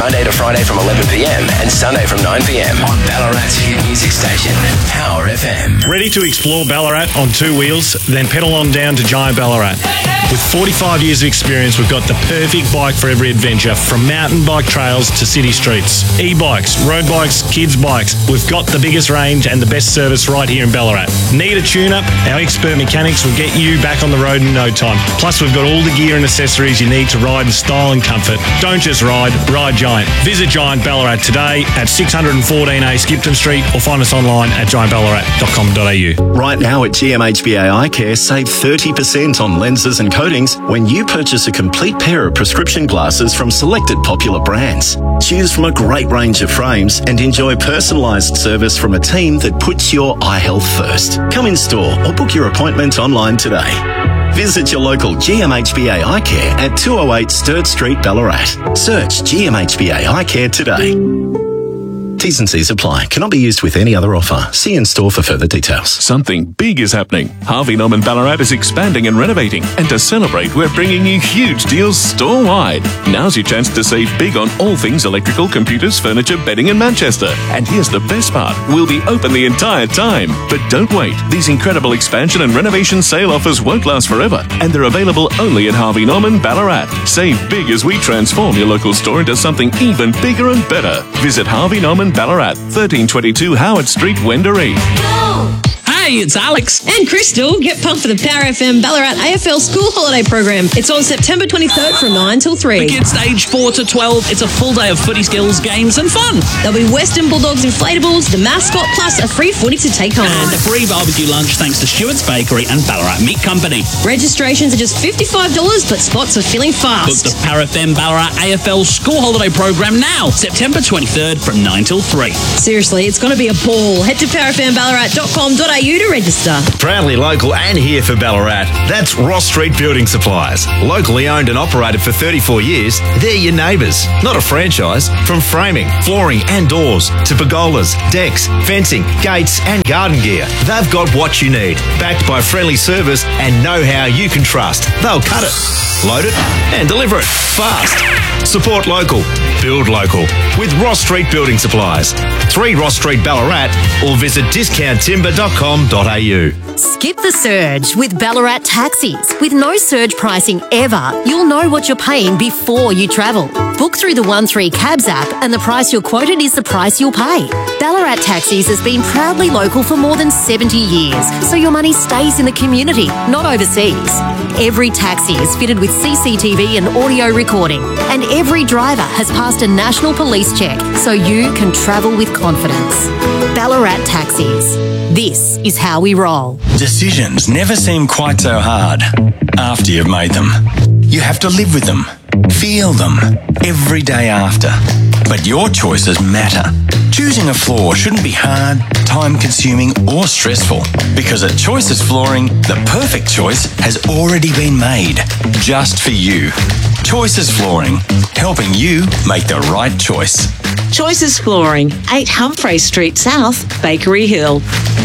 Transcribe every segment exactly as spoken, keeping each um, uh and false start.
Monday to Friday from eleven p m and Sunday from nine p m on Ballarat's hit music station, Power F M. Ready to explore Ballarat on two wheels? Then pedal on down to Giant Ballarat. With forty-five years of experience, we've got the perfect bike for every adventure, from mountain bike trails to city streets. E-bikes, road bikes, kids bikes. We've got the biggest range and the best service right here in Ballarat. Need a tune-up? Our expert mechanics will get you back on the road in no time. Plus, we've got all the gear and accessories you need to ride in style and comfort. Don't just ride, ride Giant. Visit Giant Ballarat today at six fourteen A Skipton Street or find us online at giant ballarat dot com dot a u. Right now at G M H B A Eye Care, save thirty percent on lenses and coatings when you purchase a complete pair of prescription glasses from selected popular brands. Choose from a great range of frames and enjoy personalised service from a team that puts your eye health first. Come in store or book your appointment online today. Visit your local G M H B A Eye Care at two oh eight Sturt Street, Ballarat. Search G M H B A Eye Care today. T's and C's apply. Cannot be used with any other offer. See in store for further details. Something big is happening. Harvey Norman Ballarat is expanding and renovating. And to celebrate, we're bringing you huge deals store-wide. Now's your chance to save big on all things electrical, computers, furniture, bedding and Manchester. And here's the best part. We'll be open the entire time. But don't wait. These incredible expansion and renovation sale offers won't last forever. And they're available only at Harvey Norman Ballarat. Save big as we transform your local store into something even bigger and better. Visit Harvey Norman Ballarat, thirteen twenty-two Howard Street, Wendouree. Hey, it's Alex. And Crystal. Get pumped for the Power F M Ballarat A F L School Holiday Program. It's on September twenty-third from nine till three. For kids aged four to twelve, it's a full day of footy skills, games and fun. There'll be Western Bulldogs inflatables, the mascot, plus a free footy to take home. And a free barbecue lunch thanks to Stewart's Bakery and Ballarat Meat Company. Registrations are just fifty-five dollars, but spots are filling fast. Book the Power F M Ballarat A F L School Holiday Program now, September twenty-third from nine till three. Seriously, it's going to be a ball. Head to power f m ballarat dot com dot a u to register. Proudly local and here for Ballarat. That's Ross Street Building Supplies. Locally owned and operated for thirty-four years, they're your neighbours, not a franchise. From framing, flooring and doors to pergolas, decks, fencing, gates and garden gear, they've got what you need. Backed by friendly service and know-how you can trust. They'll cut it, load it and deliver it fast. Support local, build local with Ross Street Building Supplies. three Ross Street, Ballarat, or visit discount timber dot com dot a u. Skip the surge with Ballarat Taxis. With no surge pricing ever, you'll know what you're paying before you travel. Book through the one three Cabs app and the price you're quoted is the price you'll pay. Ballarat Taxis has been proudly local for more than seventy years, so your money stays in the community, not overseas. Every taxi is fitted with C C T V and audio recording, and every driver has passed a national police check, so you can travel with confidence. Ballarat Taxis. This is how we roll. Decisions never seem quite so hard after you've made them. You have to live with them, feel them, every day after. But your choices matter. Choosing a floor shouldn't be hard, time-consuming or stressful, because at Choices Flooring, the perfect choice has already been made, just for you. Choices Flooring, helping you make the right choice. Choices Flooring, eight Humphrey Street South, Bakery Hill.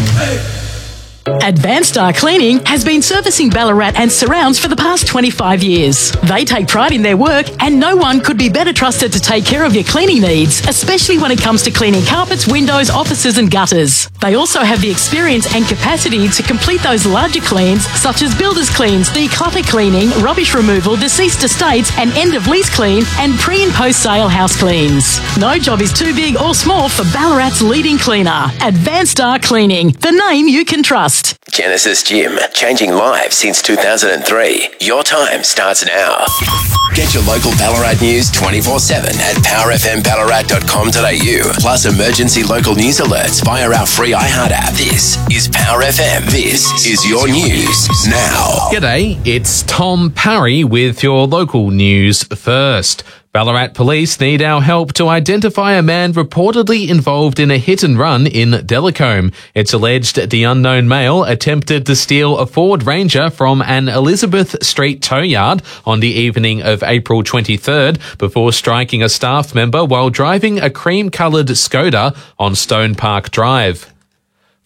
Advanced Star Cleaning has been servicing Ballarat and surrounds for the past twenty-five years. They take pride in their work and no one could be better trusted to take care of your cleaning needs, especially when it comes to cleaning carpets, windows, offices and gutters. They also have the experience and capacity to complete those larger cleans such as builder's cleans, declutter cleaning, rubbish removal, deceased estates and end of lease clean and pre and post sale house cleans. No job is too big or small for Ballarat's leading cleaner. Advanced Star Cleaning, the name you can trust. Genesis Gym, changing lives since two thousand three. Your time starts now. Get your local Ballarat news twenty-four seven at power f m ballarat dot com dot a u. Plus emergency local news alerts via our free iHeart app. This is Power F M. This is your news now. G'day, it's Tom Parry with your local news first. Ballarat police need our help to identify a man reportedly involved in a hit and run in Delacombe. It's alleged the unknown male attempted to steal a Ford Ranger from an Elizabeth Street tow yard on the evening of April twenty-third before striking a staff member while driving a cream-coloured Skoda on Stone Park Drive.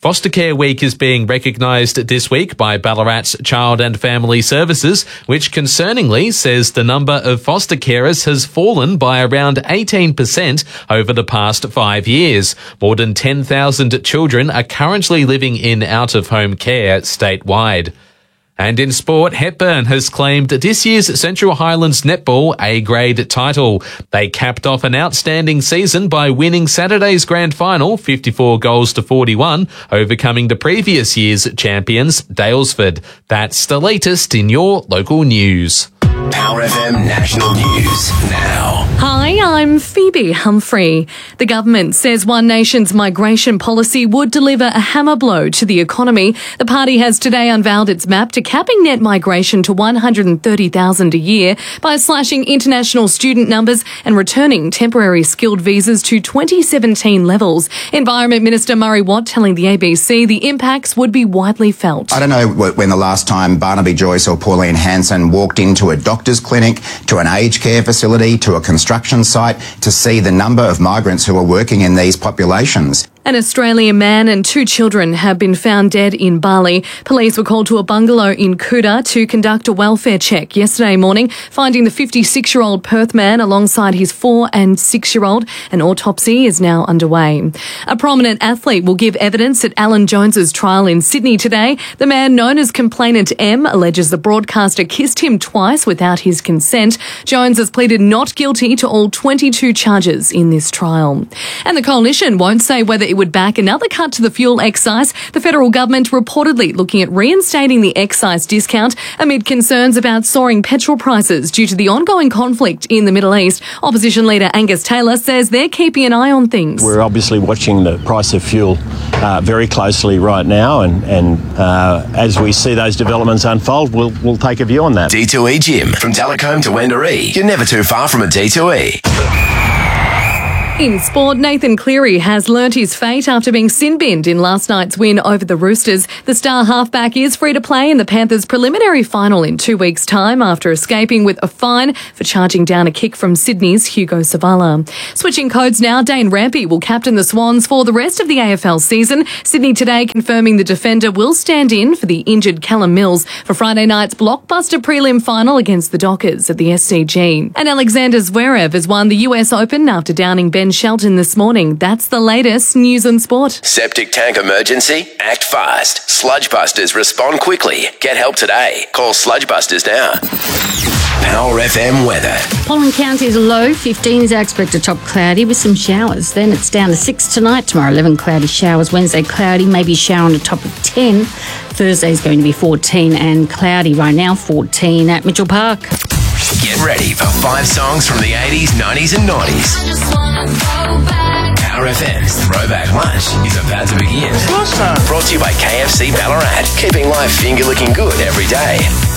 Foster Care Week is being recognised this week by Ballarat's Child and Family Services, which concerningly says the number of foster carers has fallen by around eighteen percent over the past five years. More than ten thousand children are currently living in out-of-home care statewide. And in sport, Hepburn has claimed this year's Central Highlands Netball A-grade title. They capped off an outstanding season by winning Saturday's grand final, fifty-four goals to forty-one, overcoming the previous year's champions, Daylesford. That's the latest in your local news. Power F M National News now. Hi, I'm Phoebe Humphrey. The government says One Nation's migration policy would deliver a hammer blow to the economy. The party has today unveiled its map to capping net migration to one hundred thirty thousand a year by slashing international student numbers and returning temporary skilled visas to twenty seventeen levels. Environment Minister Murray Watt telling the A B C the impacts would be widely felt. I don't know when the last time Barnaby Joyce or Pauline Hanson walked into a doctor's clinic, to an aged care facility, to a construction site to see the number of migrants who are working in these populations. An Australian man and two children have been found dead in Bali. Police were called to a bungalow in Kuta to conduct a welfare check yesterday morning, finding the fifty-six-year-old Perth man alongside his four- and six-year-old. An autopsy is now underway. A prominent athlete will give evidence at Alan Jones's trial in Sydney today. The man known as Complainant M alleges the broadcaster kissed him twice without his consent. Jones has pleaded not guilty to all twenty-two charges in this trial. And the coalition won't say whether it would back another cut to the fuel excise. The federal government reportedly looking at reinstating the excise discount amid concerns about soaring petrol prices due to the ongoing conflict in the Middle East. Opposition leader Angus Taylor says they're keeping an eye on things. We're obviously watching the price of fuel uh, very closely right now, and, and uh, as we see those developments unfold, we'll, we'll take a view on that. D two E Gym, from Telecombe to Wendouree. You're never too far from a D two E. In sport, Nathan Cleary has learnt his fate after being sin-binned in last night's win over the Roosters. The star halfback is free to play in the Panthers' preliminary final in two weeks' time after escaping with a fine for charging down a kick from Sydney's Hugo Savala. Switching codes now, Dane Rampy will captain the Swans for the rest of the A F L season. Sydney today confirming the defender will stand in for the injured Callum Mills for Friday night's blockbuster prelim final against the Dockers at the S C G. And Alexander Zverev has won the U S Open after downing Ben Shelton this morning. That's the latest news and sport. Septic tank emergency? Act fast. Sludgebusters respond quickly. Get help today. Call Sludgebusters now. Power F M weather. Pollen count is low. fifteen is our expected, top cloudy with some showers. Then it's down to six tonight. Tomorrow eleven cloudy showers. Wednesday cloudy, maybe a shower on the top of ten. Thursday is going to be fourteen and cloudy. Right now fourteen at Mitchell Park. Get ready for five songs from the eighties, nineties and nineties. Power F M's Throwback Lunch is about to begin. Brought to you by K F C Ballarat, keeping life finger looking good every day.